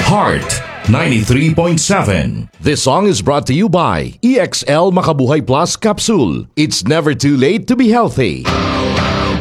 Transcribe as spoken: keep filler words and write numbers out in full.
Heart ninety-three point seven. This song is brought to you by E X L Makabuhay Plus Capsule. It's never too late to be healthy.